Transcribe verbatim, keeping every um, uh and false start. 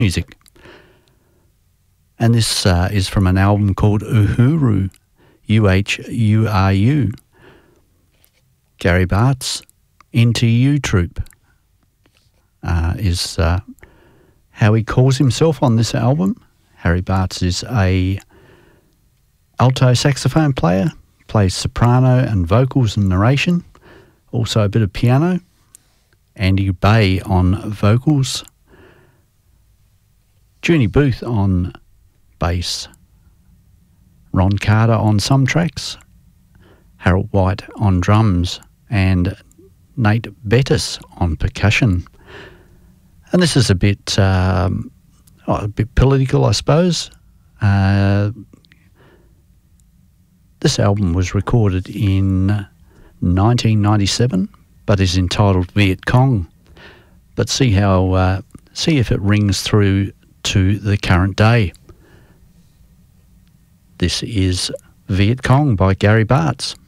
music. And this uh, is from an album called Uhuru, U H U R U. Gary Bartz, Into You Troop, uh, is uh, how he calls himself on this album. Harry Bartz is a alto saxophone player, plays soprano and vocals and narration, also a bit of piano. Andy Bay on vocals, Junie Booth on bass, Ron Carter on some tracks, Harold White on drums, and Nate Bettis on percussion. And this is a bit um, oh, a bit political, I suppose. Uh, this album was recorded in nineteen ninety-seven, but is entitled Viet Cong. But see how uh, see if it rings through to the current day. This is Viet Cong by Gary Bartz.